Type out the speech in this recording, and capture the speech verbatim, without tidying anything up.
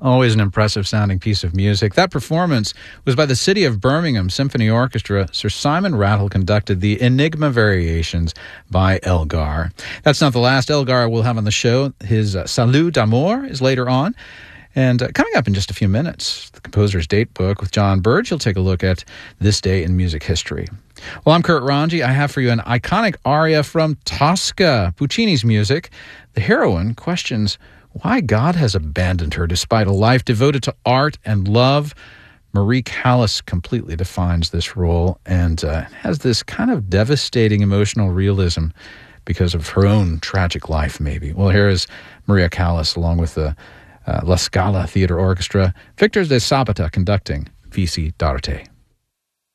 Always an impressive sounding piece of music. That performance was by the City of Birmingham Symphony Orchestra. Sir Simon Rattle conducted the Enigma Variations by Elgar. That's not the last Elgar we'll have on the show. His uh, Salut d'Amour is later on. And uh, coming up in just a few minutes, the composer's date book with John Burge. He'll take a look at this day in music history. Well, I'm Kurt Ranji. I have for you an iconic aria from Tosca, Puccini's music. The heroine questions why God has abandoned her despite a life devoted to art and love. Marie Callas completely defines this role and uh, has this kind of devastating emotional realism because of her own tragic life, maybe. Well, here is Maria Callas along with the uh, La Scala Theatre Orchestra, Victor de Sabata conducting Visi d'Arte.